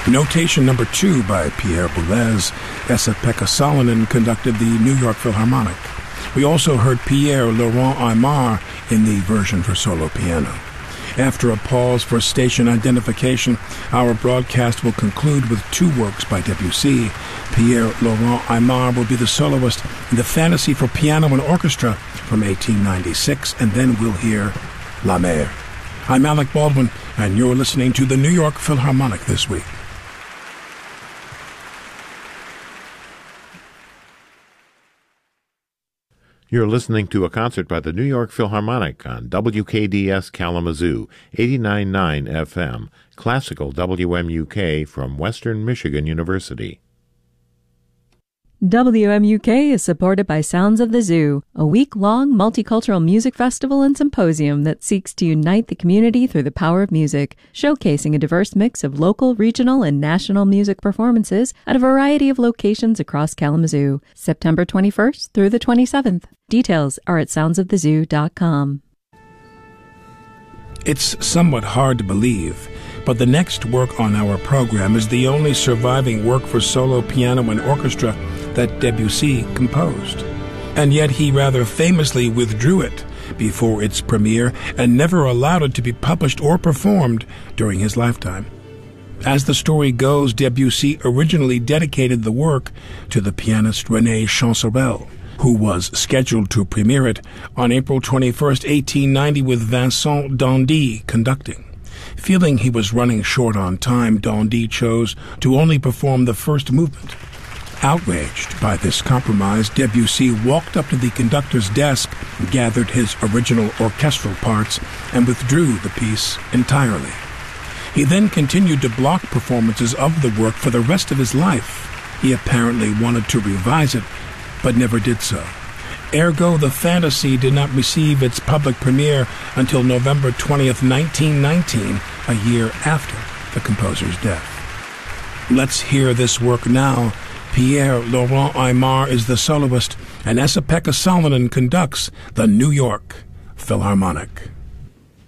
Notation number 2 by Pierre Boulez. Esa-Pekka Salonen conducted the New York Philharmonic. We also heard Pierre Laurent Aimard in the version for solo piano. After a pause for station identification, our broadcast will conclude with 2 works by Debussy. Pierre Laurent Aimard will be the soloist in the Fantasy for Piano and Orchestra from 1896, and then we'll hear La Mer. I'm Alec Baldwin, and you're listening to the New York Philharmonic this week. You're listening to a concert by the New York Philharmonic on WKDS Kalamazoo, 89.9 FM, classical WMUK from Western Michigan University. WMUK is supported by Sounds of the Zoo, a week-long multicultural music festival and symposium that seeks to unite the community through the power of music, showcasing a diverse mix of local, regional, and national music performances at a variety of locations across Kalamazoo, September 21st through the 27th. Details are at soundsofthezoo.com. It's somewhat hard to believe, but the next work on our program is the only surviving work for solo piano and orchestra that Debussy composed. And yet he rather famously withdrew it before its premiere and never allowed it to be published or performed during his lifetime. As the story goes, Debussy originally dedicated the work to the pianist René Chancerelle, who was scheduled to premiere it on April 21st, 1890, with Vincent d'Indy conducting. Feeling he was running short on time, d'Indy chose to only perform the first movement. Outraged by this compromise, Debussy walked up to the conductor's desk, gathered his original orchestral parts, and withdrew the piece entirely. He then continued to block performances of the work for the rest of his life. He apparently wanted to revise it, but never did so. Ergo, the Fantasy did not receive its public premiere until November 20th, 1919, a year after the composer's death. Let's hear this work now. Pierre Laurent Aimard is the soloist, and Esa-Pekka Salonen conducts the New York Philharmonic.